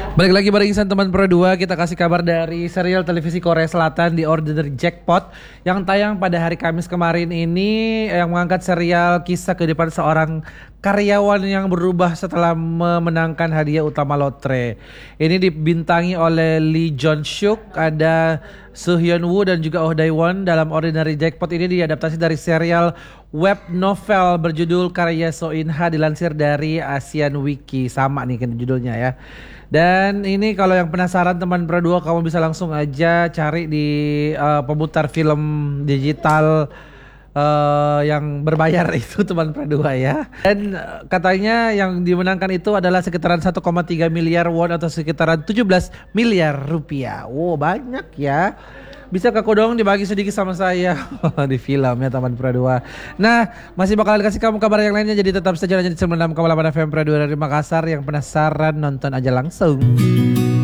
Balik lagi bareng Insan Teman Pro 2. Kita kasih kabar dari serial televisi Korea Selatan The Ordinary Jackpot yang tayang pada hari Kamis kemarin ini, yang mengangkat serial kisah kehidupan seorang karyawan yang berubah setelah memenangkan hadiah utama lotre. Ini dibintangi oleh Lee Jong Suk, ada Soo Hyun Woo dan juga Oh Dae Won. Dalam Ordinary Jackpot ini diadaptasi dari serial web novel berjudul Karya So In Ha, dilansir dari Asian Wiki. Sama nih kan judulnya ya. Dan ini kalau yang penasaran teman Pro 2, kamu bisa langsung aja cari di pemutar film digital yang berbayar itu teman Pro 2 ya. Dan katanya yang dimenangkan itu adalah sekitaran 1,3 miliar won atau sekitaran 17 miliar rupiah. Wow, banyak ya. Bisa ke kodong dibagi sedikit sama saya di film ya teman Pro 2. Nah, masih bakal kasih kamu kabar yang lainnya, jadi tetap saja di 96,8 FM Pro 2 dari Makassar. Yang penasaran nonton aja langsung.